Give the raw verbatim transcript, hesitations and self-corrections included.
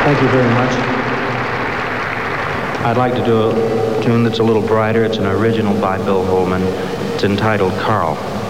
Thank you very much. I'd like to do a tune that's a little brighter. It's an original by Bill Holman. It's entitled Carl.